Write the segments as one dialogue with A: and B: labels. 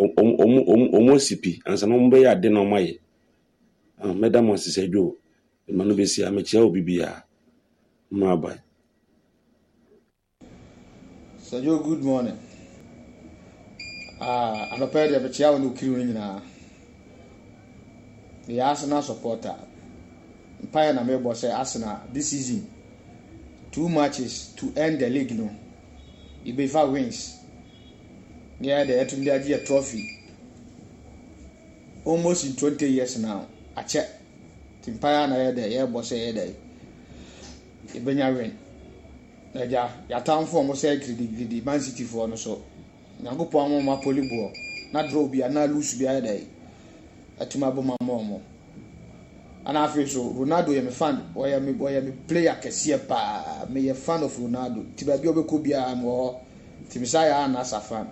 A: sipi ansa no mbe ya de no maye madam Sisejo manu be si amechia obi bia ma bai.
B: Sajo, good morning. I'm a pair of a child who killing now. The Arsenal supporter. Pioneer and Mabel say Arsenal this season 2 matches to end the league. No, Ibiza wins. Yeah, they had to get a trophy. Almost in 20 years now. I check. Team Pioneer there, yeah, boss there. Ibenya win. Naja, ya town for mo say the Man City for no so. Nyagopo amo ma polyball. Na draw bi na lose bi there. Atuma bo ma mo. And I feel so Ronaldo am a fan, or am a player kesiye pa. Me a fan of Ronaldo. Tibabi obe ko bia am or Timisaya na as a fan.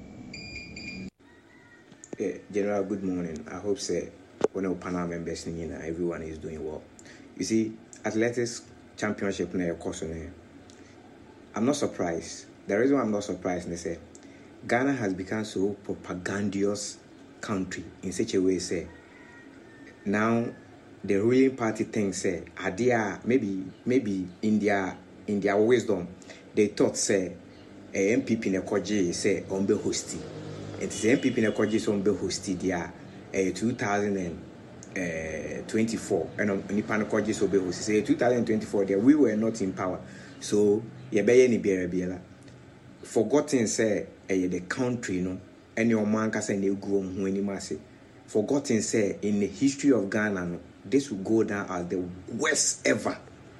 C: General, good morning. I hope say when our panel members everyone is doing well. You see, athletics championship na course on. I'm not surprised. The reason why I'm not surprised is that Ghana has become so propagandious country in such a way say now the ruling party thinks say idea maybe in their wisdom they thought say a MPP in a koji say on be hosting. It is MPP in a koji so on be hosted there 2024 and Nipan koji so be hosted say 2024 there we were not in power. So ye be ni biara forgotten say the country no any man ka say na egu ho ani mase. Forgotten say in the history of Ghana no this will go down as the worst ever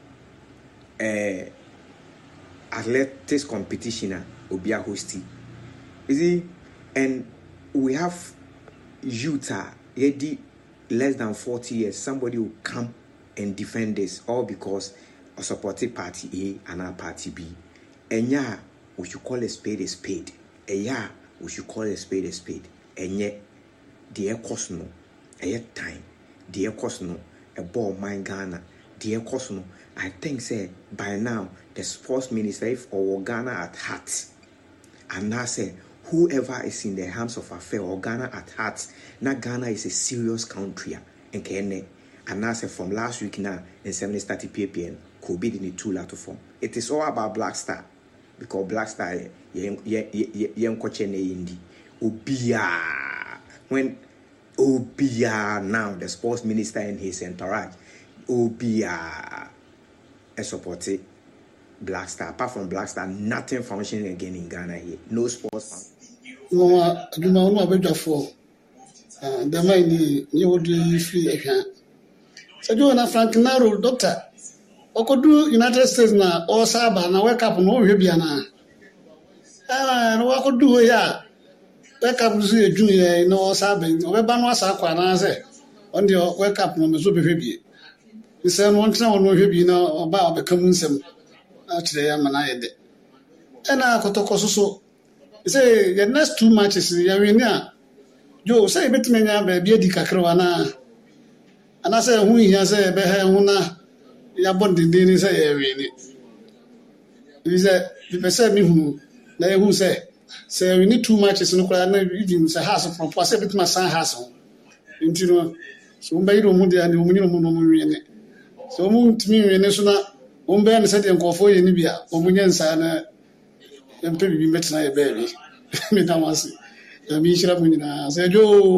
C: athletics competition will be a hosting. You see, and we have Utah, less than 40 years, somebody will come and defend this, all because of supporting party A and our party B. And yeah, we should call a spade a spade. And yeah, we should call a spade a spade. And yet, the air cost no, a time. The course no a ball mine Ghana. The course no I think say by now the sports minister if or Ghana at heart and now say whoever is in the hands of affair or Ghana at heart now Ghana is a serious country and can and now say from last week now in 7:30 ppm could be in the two latter form. It is all about Black Star because Black Star young coach indi Obia when Obia now the sports minister and his entourage Obia supported Black Star. Apart from Black Star, nothing functioning again in Ghana here. No sports.
D: No, I do not know about for the money you would free account. So do na Frank Naro doctor. Okodu United States na or Saba na wake up no Hebiana. And what could do ya? Wake up to see a junior no Sabin, or Banwasa Quana say on the wake up no Mizubi Hebi. He said one time no Hebina about the common sem. Actually, I'm an idea. And I got to so say the next 2 matches, Yawina. Joe say between ya baby Kakroana. And I say, who has a behuna Yabondini say, he said, if I said me who say we need 2 matches in the house from Passabit my son has into so made Mundi and Mumu. So moon to me, national. Umben said and go for Libya, Omunian Sana, and probably met my baby. Metamasi, the Mishra said,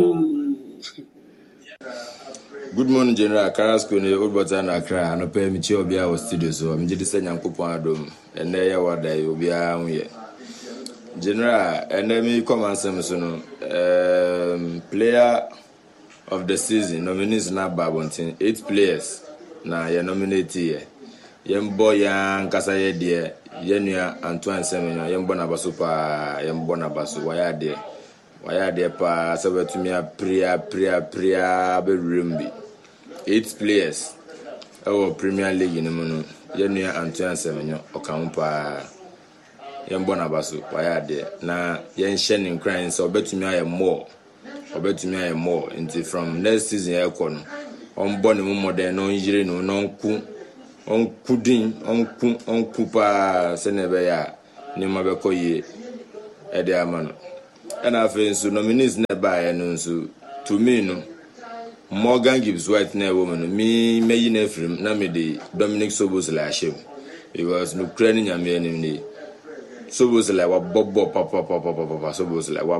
E: Good morning, General. Karaskuni, Ulbatan Accra, and a pay me Chiobia was studio, so I'm just saying Coupon, and there what I will be here. General, and let me come and Samson, player of the season, nominees not Babontin, 8 players. Now you're nominated here. Yembo yang kasaye die yenua Antoine Semenyo yembo na baso pa yembo na baso waya de pa sabetumi pria be rumbi 8 players our Premier League ni mu yenua Antoine Semenyo okampa yembo na baso waya de na yenhye ne nkran so obetumi aye more until from next season ekono on born mu modern no yire no nku on pa senebe ya ni mabeko ye ede amano and I feel so nominees nearby and so to me no Morgan Gibbs White na woman me meyi na film na me de Dominic Szoboszlai ashim because no krani nyame ni Szoboszlai wa bobo papa Szoboszlai wa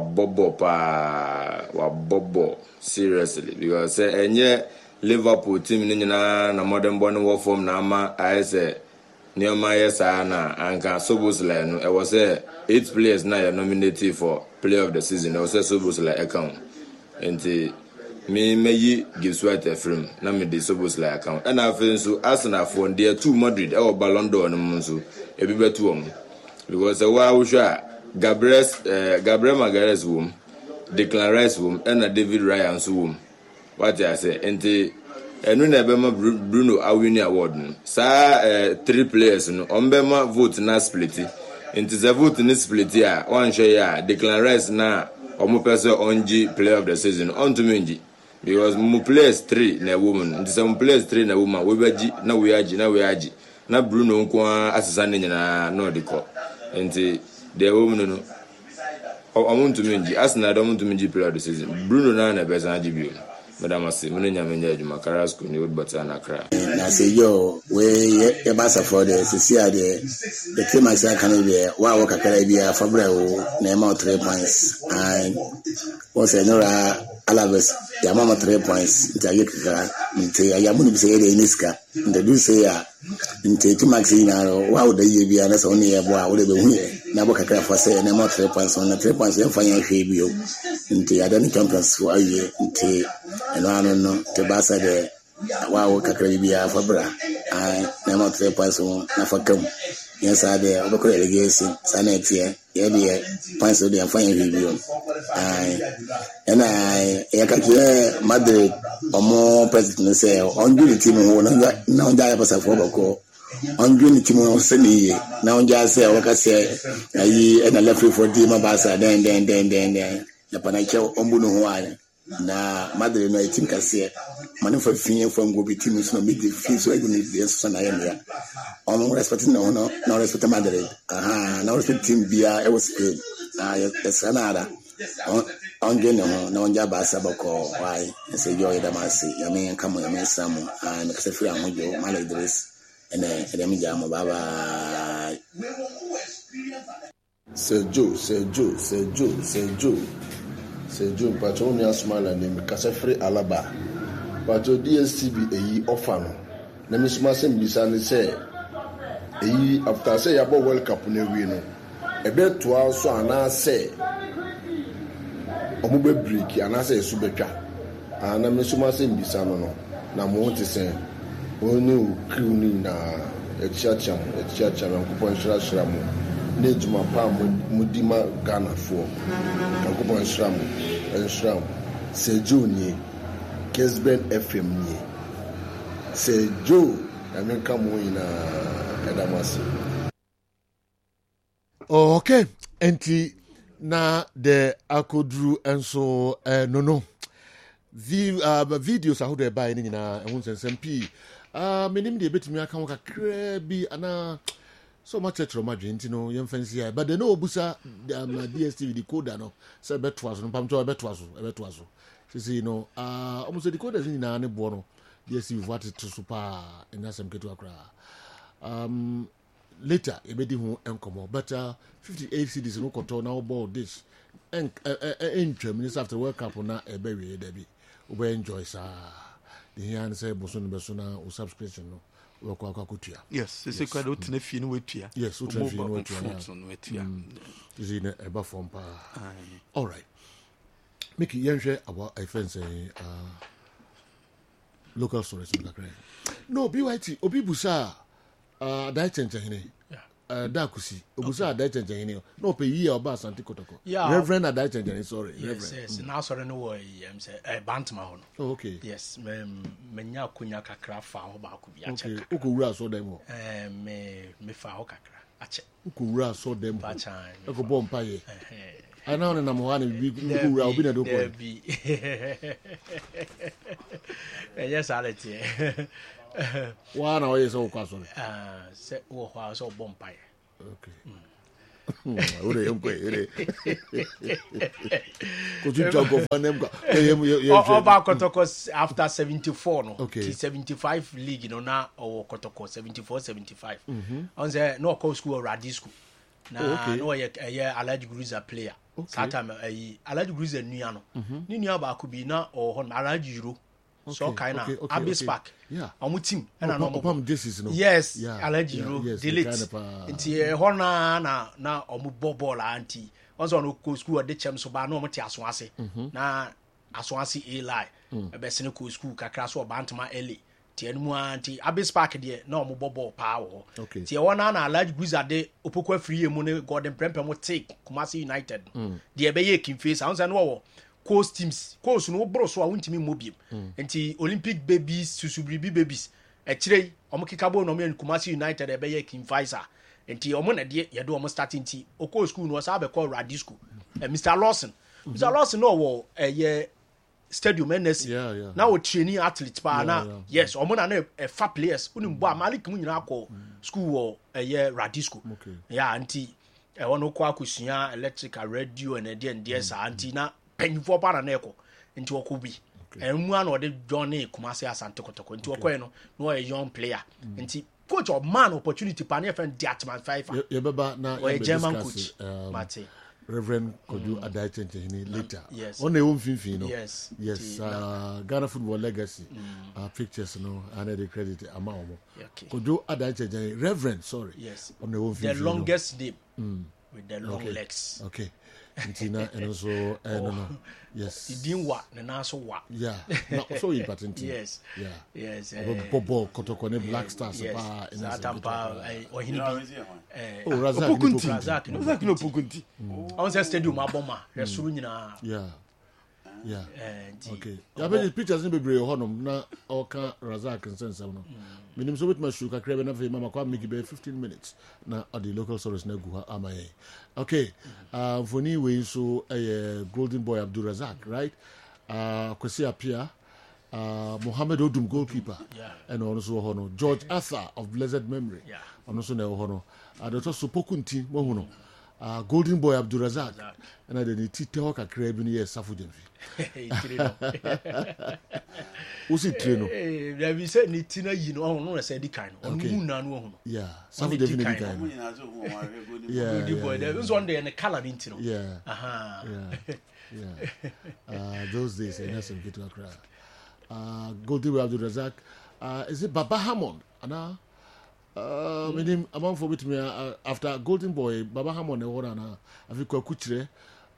E: bobo seriously because enye Liverpool team ni nyina na modern born war form na ama ayese Neoma yesa na anka Szoboszlai no e was 8 players na ya nominated for player of the season e was Szoboszlai account enti me meyi Gibbs White film na me de Szoboszlai account and I feel so Arsenal for there to Madrid e Ballon d'Or no so e bi betu om because wa usha Gabriel Magalhaes wom Declan Rice wom and David Ryan so wom what I say enti enu na bema Bruno awini award no sa 3 players no ombema vote na split enti the vote ni split ya one share ya Declan Rice na omo person onji player of the season on to menji because mu players 3 na woman enti some players 3 na woman we baji na we aji na Bruno nko asesa ne nyina no de ko enti the woman no omo to menji Arsenal don't to menji player of the season Bruno na person aji bio Madam Asi, Munenya Menja Juma Carrasco, ni would but an Accra.
F: I say, yo, we a bassa for the CCA, the team I say, can be a wow, Caribbean, Fabreo, name out 3 points. I was a Nora Alaves, Yamama 3 points, Tayaka, into Yamun say in Niska, and the do say, into Maxina, wow, the year and that's only a wow, whatever we Naboka for say, name out 3 points on the 3 points, and fire Fabio into Adani Champions for a year, into and I don't know, to Bassa de wow, Caribbean Fabra, I name out 3 points on Nafacum. Yes, I did. I'm going to get Sanetia. Yeah, points of the fine review. And I can hear Madrid or more president say on the team now die as a photo. On the team of Sunny now just say, like I say, and I left for Dima Bassa, then, the Panacho Ombuno. Na Madrid no team can say, money for Finian from go be teams no meet the fees so I don't need this son. I am here. On respecting no respect Madrid. No respect team Bia, I was good. Yes, another. On Geno, no one Jabasa Boko, why? And say, Joy Damasi, Yamin, come on, Yamin Samu, and as a free Amojo, Malay dress, and then Edemijamo Baba.
G: Say Joe. Say Joe, Patronia Smile and name Casafre Alaba. Patro DSTV a ye offer. Nemis Massam Bisani say, a ye after say about World Cup in a winner. A bed to also and I say, Omube Brick and I say Subeka. And I miss Massam Bisano. Now, what is saying? Onu Kuni na a chacham, and Coupon Shramu. Nejuma pa mudima Ghana for Kankupon Shram and Shram Sejo ni Kesben FM ni Sejo I mean come in Edamasi.
H: Okay, enti na the akodru enso no videos aho de buy ni nyina ehun sensem menim de betimi aka wo kakra bi ana so much at Roma Gentino, young fancy, but the no busa DSTV decoder no, so bet was no pamto bet was. See, no, almost the decoder in an bono, DSTV what it to super and that's some to Accra. Later, a bit who come but 58 cities no control now about this and minutes after World Cup on a berry, Debbie. We enjoy, sir. The hand say Bosona or subscription no.
I: Yes, it's a quite open if you know it.
H: Yes, is in a buffer. All right. Make it young share about a friend saying local stories. No, BYT, Obibusa, Daichen, Dakusi, Obusa, Daichen, no pay year or Bass Anticotoko. Yeah, Reverend Daichen, sorry.
J: Yes, now sorry, no way, Bantmount.
H: Oh, okay.
J: Yes, Menya Kunyaka Crafa, Baku,
H: okay, Ukura saw them.
J: Me Faokakra, Ache.
H: Ukura saw them, Pachan, Oko Bompaye. I know the number one will be a do.
J: Yes, I'll let you.
H: 1 hour is all castle.
J: Set or was all Bompire.
H: Okay. Ore yonko Could talk of them?
J: Oba Kotoko after 74 no.
H: Okay.
J: 75 league you know now or Kotoko 74 75. On say no call school Radisco. Na no ye Alhaji Gruza player. That time Alhaji Gruza nua no. Ni nua ba ko bi na o hon Alhaji Euro. So kind of Abyss Park.
H: Yeah.
J: Omu team and no
H: Pam this is no.
J: Yes,
H: yeah.
J: Alhaji Euro delete. Nti hona na omu ball anti. Also no ko school de chem so ba no omu ti aso ase. Na aso ase A line. E be sene ko school kakra so bantama early. Ti enu anti Abyss Park de na omu ball pa wo. Ti hona na Alhaji Gruza de opokwa free emu ne Gordon Prempeh mo take Kumasi United. De be ye kin face. Anse no wo coast teams coast no bro so a wontimi mobiem enti Olympic babies Susubribi babies ekire omo kikabo no me Kumasi United e be ye King Faisal enti omo na de ye do omo starting team o coast school no sa be call Radisco Mr. Lawson no wo ye stadium NSC na o training athlete pa na yes omo na fa players unim bo Malik mu nyina akọ school wo ye Radisco yeah enti e wono kwa akusua electrical radio and de sa anti na penfo para na eko nti okobi emu an ode Johnny Kumasi Asante Kotoko nti okoye no a young player nti coach of man opportunity pa na friend Diatman 5
H: ye baba na
J: a German coach Mate
H: Reverend Kodu Adaitente later
J: yes.
H: On the own finfin no
J: yes
H: Ghana football legacy pictures no and the credit amount Kodu Adaitente Reverend sorry
J: yes
H: on the own
J: the longest name with the long legs
H: okay Intina and also no yes
J: it didn't work na so wa
H: yeah no so important
J: yes
H: Bobo Kotoko ne Black Stars
J: pa in Zatampa or hini
H: Razak
I: no Pukunti
J: on the stadium aboma resuru nyina
H: yeah okay ya be pictures ni bebre honum na oka Razak nsensam no minim so bit ma shuka krebe na fe mama kwa make be 15 minutes na the local source na gu ha amaye okay for ni we so Golden Boy Abdul Razak right Kwesi Apia Mohammed Odum goalkeeper and also hono George Arthur of blessed memory and also na hono Dr. Sopokunti mo hono Golden Boy Abdul Razak and then tite ho kakra bi ne Safu Demfi Usi treno
J: there be say ni tina yi no no say di kan no mu na no ho
H: yeah Safu Demfi di kan yeah
J: Golden Boy there was one day in the color into no
H: yeah those days and some get to cry Golden Boy Abdul Razak is it Baba Hammond ana meaning among for me after Golden Boy Baba Hammond e wora na afiko kuchire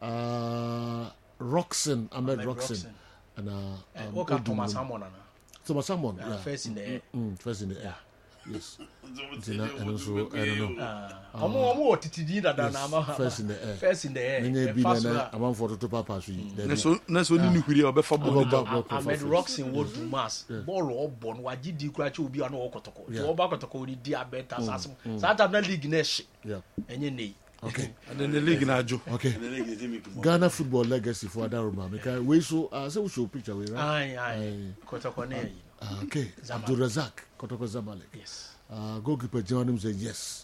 H: Roxen Ahmed Roxen and
J: Thomas Hammond
H: first in the air yes and also I don't know
J: omo otitidi dada na
H: first in the air among for to papa
I: na so ni huri obefa ball
J: Ahmed Roxen wo do mass ball obo no wagidi kura che obi ano Kotoko to oba Kotoko ni dia beta sasem South African league na she enye nei
H: okay
I: and then the league na ajo
H: okay Ghana football legacy for Adaroma because we so say we show picture we right
J: aye Kotoko na yi
H: okay Abdul Razak Kotoko Zamalek
J: yes
H: goalkeeper John him say yes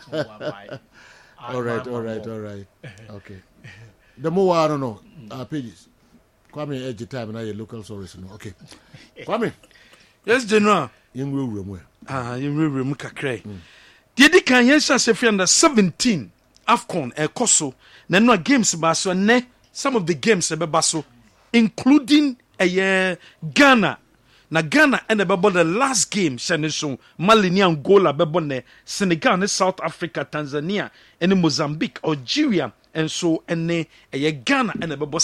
H: all right okay the more I don't know pages Kwame edge time na your local source no okay Kwame
I: yes general
H: yinwe mu
I: yinwe mu kakrai di kan yes as under 17 AFCON ekoso na no games ba so ne some of the games be so including Ghana na Ghana and the last game so Mali ni Angola bebo ne Senegal ne South Africa Tanzania and Mozambique Algeria and so and Ghana and the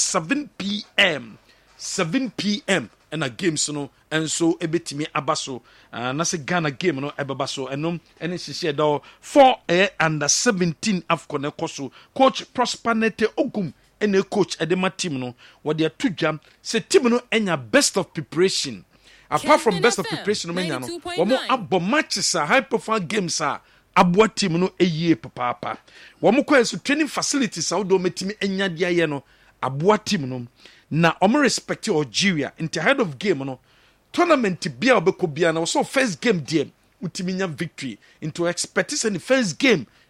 I: 7 p.m. and a game so and so ebetimi abaso na se Ghana game no ebabaso enom ene hihye do 4 under 17 AFCON ekoso coach Prosperity Ogum ene coach edema team no what they atudwam se team no enya best of preparation apart from best of preparation no menya no wo abo matches high profile games abua team no eyie papa wo mo kwa so training facilities do metimi enya dia ye no abua team no na omo respect Algeria into head of game no tournament bia obekobia na so first game there utiminya victory into expertise in the first game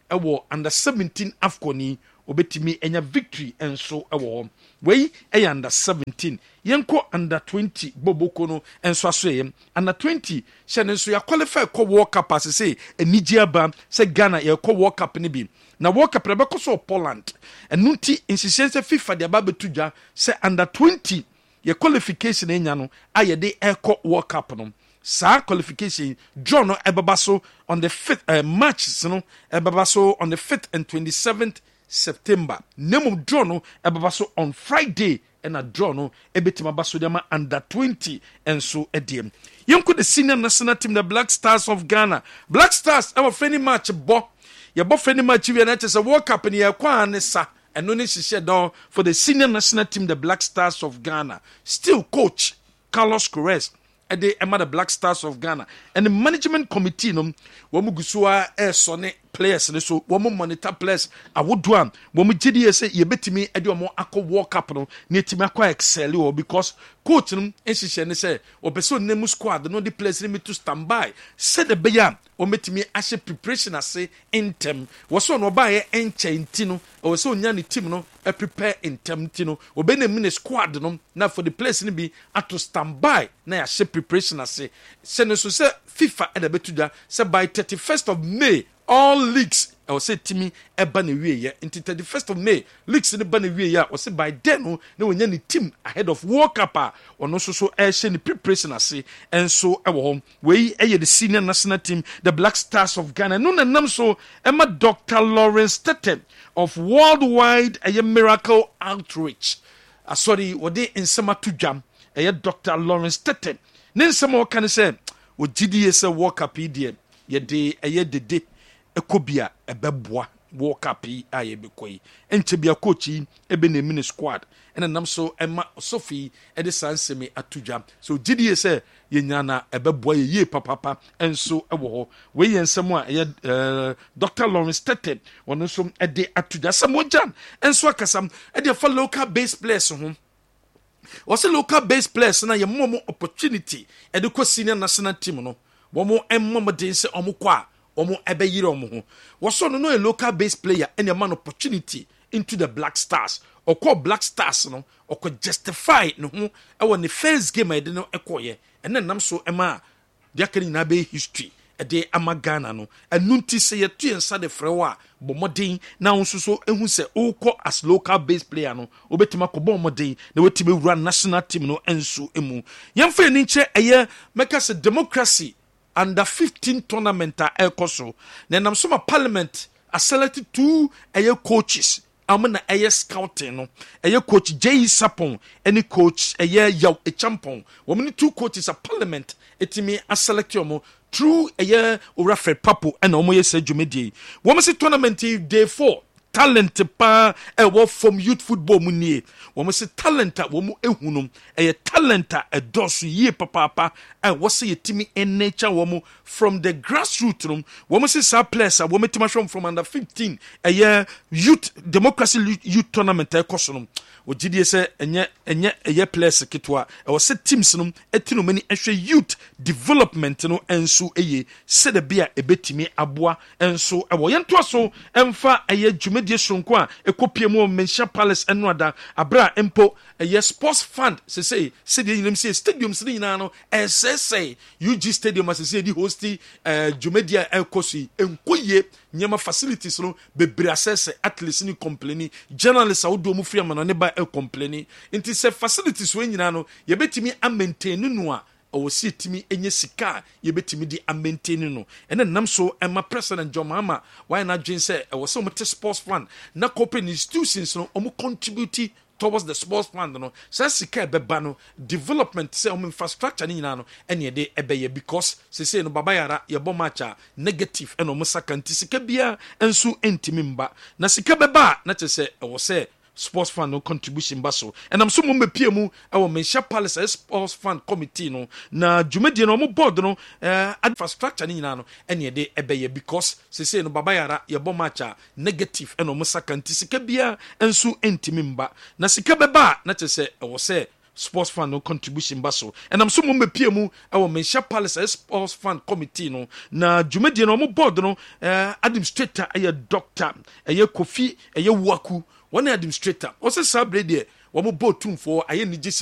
I: ɛwɔ under 17 AFCON obetimi enya victory enso ɛwɔ wei ɛyɛ under 17 yenko under 20 boboko no enso aso yɛ under 20 hyɛ ne nso ya qualify kɔ World Cup asese enigye aba sɛ Ghana yɛ kɔ World Cup ne bi na World Cup na bɛkɔ so Poland ɛno nti insistence FIFA de aba betu dwa sɛ under 20 yɛ qualification enya no ayɛ de ɛkɔ World Cup no sa qualification draw no ɛbɛba so on the 5th March no ɛbɛba so on the 5th and 27th September. Name draw no ɛbɛba so on Friday and a draw no ɛbɛtumi aba so dema under 20 and so ɛdeɛm. Yɛnkɔ the senior national team the Black Stars of Ghana. Black Stars ɛwɔ friendly match bɔ. Yɛbɔ friendly match wie na kyerɛ sɛ World Cup ni yɛkɔ ne sa ɛno ne hyehyɛ dɔn for the senior national team the Black Stars of Ghana. Still coach Carlos Queiroz ɛde ɛma the Black Stars of Ghana and the management committee no wɔn gusua ɛsɔne players ne so wɔn monitor players awodoa wɔn gyedi yɛ sɛ yɛbɛtumi ɛde wɔn akɔ World Cup no ne yɛtumi akɔ excel wɔ because coach no nhyehyɛ ne sɛ ɔpɛ sɛ ɔnam squad no de players ne to stand by sɛ de bɛyɛ a wɔn bɛtumi ahyɛ preparation ase ntɛm wɔsɔ no ɔbaa yɛ nkyɛn ti no ɔwɔ sɛ ɔnya ne team no prepare ntɛm ti no ɔbɛnam ne squad no na for the players ne bi ato stand by na yɛahyɛ preparation ase sɛ ne so sɛ FIFA ɛda bɛtu dwa sɛ by 31st of May all leagues I was say Timmy Ebane Wie until 31st of May leagues in the Bane Wie was say by then no when any team ahead of World Cup or no so air the preparation I say and so our home we the senior national team the Black Stars of Ghana no nam so Emma Dr. Lawrence Tete of Worldwide a Miracle Outreach sorry what they in summer to jam a Dr. Lawrence Tete then some more can say what GDS World Cup idea ye de a ye de ekobia ebeboa World Cup aye bekoi enchebia coach ebe na mini squad ena nam so ema Sophie ede sansemi atujam so gidie se yenyana ebeboa ye papa enso ewo ho we yensem a ye Dr. Lawrence Tete wono so ede atuja samojan enso akasam ede for local base players ho wose local base players na ye momo opportunity ede ko senior national team no womo emmo den se omukwa omo ebeyire omo ho woso no a local base player and a man opportunity into the Black Stars or call Black Stars no or could justify no ho e won the first game I didn't ekoye and then nam so ema dia kan na be history e de amagana no enunti se ye tu ensa de frewa bomodin na nso so ehu se ukọ as local base player no obetima ko bomodin na wetime wura national team no enso emu yemfa ni nche eye meka se democracy under 15 tournament ekoso na nam so ma parliament a selected 2 coaches amana scouting no coach Jay Sapon any coach yaw champon wo many 2 coaches a parliament etimi a select yomo through Orafred Papo and omo yesa dwumedie wo se tournament day 4 talent pa from youth football munie wo se talent wo mu ehunum talent dosu ye papa wo se yetimi in nature wo from the grassroots room wo se sa players wo metima from under 15 youth democracy youth tournament ekoso ogidie se enye players kitwa wo se teams no etino mani ehwe youth development no enso se de bia ebetimi aboa enso wo yento so emfa dwumedie sonko a ekopie mu Mensha Palace enwada abra empo sports fund se de yinem se stadiums ni nyina no SSA UG stadium as se di hosti dwumedie ekosi enkoye nyama facilities no bebre assess athletes ni complaini journalists awodo mu free amana ne ba complaini inti se facilities we nyina no ye betimi a maintain no a o si timi enye sika ye betimi di a maintain no ene nam so ema president John Mahama why na dwen se e wo se mo sports fund na corporate institutions no omo contribute towards the sports fund no say sika beba no development say infrastructure ni nyina no ene de ebeye because say no baba yara ye bo matcha negative eno mo saka nti sika bia enso entimi mba na sika beba na che say e wo say sports fund no contribution baso and I'm so mo mepie mu e wo Mensha Palace sports fund committee no na dwumedie no mo board no infrastructure ni nyina no ene de ebeye because say no baba yara ye bo matcha negative eno mo saka nti sika bia enso entimi mba na sika beba na che say e wo say sports fan no contribution ba so enam so mo mepie mu ɛwɔ Menhia Palace sports fan committee no na dwumadie no mo board no administrator doctor Kofi Waku one administrator o se sabre de wo mo board tumfo aye ni